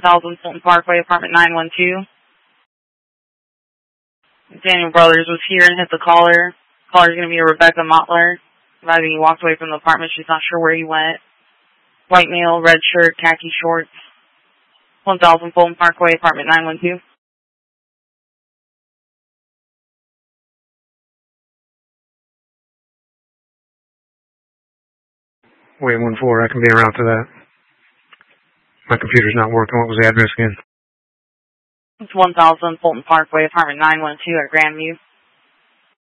1000 Fulton Parkway, apartment 912. Daniel Brothers was here and hit the caller. Caller's going to be a Rebecca Mottler. Advising he walked away from the apartment. She's not sure where he went. White male, red shirt, khaki shorts. 1000 Fulton Parkway, apartment 912. Wait 14, I can be around for that. My computer's not working. What was the address again? It's 1000 Fulton Parkway, apartment 912 at Grandview.